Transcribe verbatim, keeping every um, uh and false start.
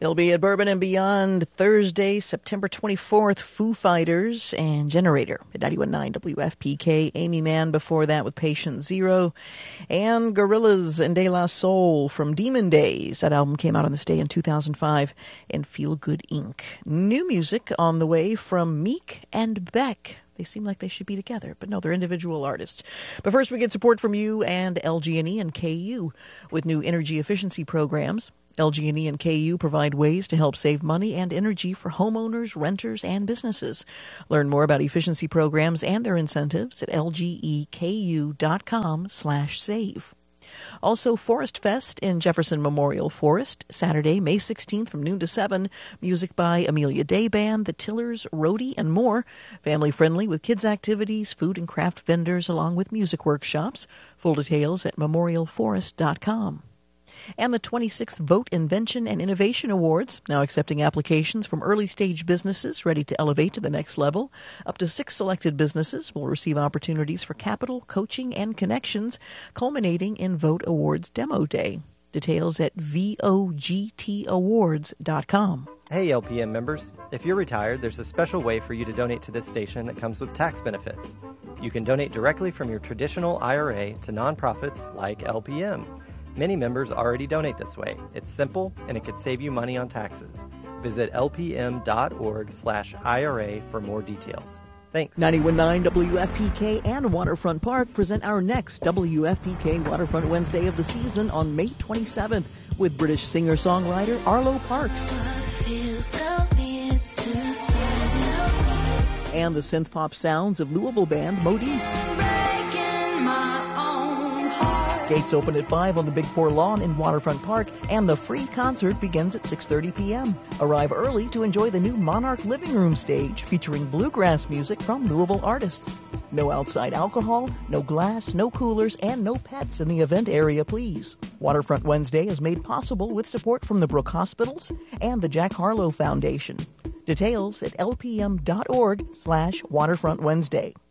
He'll be at Bourbon and Beyond Thursday, September twenty-fourth, Foo Fighters and Generator at ninety-one point nine W F P K. Amy Mann before that with Patient Zero. And Gorillaz and De La Soul from Demon Days. That album came out on this day in two thousand five. And Feel Good Incorporated. New music on the way from Meek and Beck. They seem like they should be together, but no, they're individual artists. But first we get support from you and L G and E and K U with new energy efficiency programs. L G and E and K U provide ways to help save money and energy for homeowners, renters, and businesses. Learn more about efficiency programs and their incentives at lgeku.com slash save. Also, Forest Fest in Jefferson Memorial Forest, Saturday, May sixteenth from noon to seven. Music by Amelia Day Band, The Tillers, Roadie, and more. Family-friendly with kids' activities, food and craft vendors, along with music workshops. Full details at memorial forest dot com. And the twenty-sixth Vote Invention and Innovation Awards, now accepting applications from early-stage businesses ready to elevate to the next level. Up to six selected businesses will receive opportunities for capital, coaching, and connections, culminating in Vote Awards Demo Day. Details at vogt awards dot com. Hey L P M members, if you're retired, there's a special way for you to donate to this station that comes with tax benefits. You can donate directly from your traditional I R A to nonprofits like L P M. Many members already donate this way. It's simple, and it could save you money on taxes. Visit lpm.org slash IRA for more details. Thanks. ninety-one point nine W F P K and Waterfront Park present our next W F P K Waterfront Wednesday of the season on May twenty-seventh with British singer-songwriter Arlo Parks. And the synth-pop sounds of Louisville band Modiste. Gates open at five on the Big Four Lawn in Waterfront Park, and the free concert begins at six thirty p.m. Arrive early to enjoy the new Monarch Living Room stage featuring bluegrass music from Louisville artists. No outside alcohol, no glass, no coolers, and no pets in the event area, please. Waterfront Wednesday is made possible with support from the Brook Hospitals and the Jack Harlow Foundation. Details at lpm.org slash Waterfront Wednesday.